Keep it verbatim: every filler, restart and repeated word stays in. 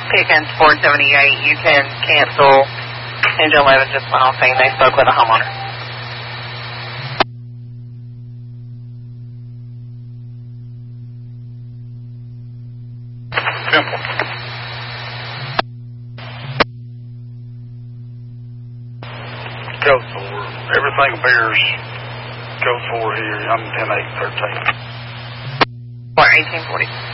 Pickens four seventy-eight, you can cancel. Engine eleven just went off saying they spoke with a homeowner. Simple. Code four. Everything appears code four here. I'm ten eight thirteen. Or eighteen forty.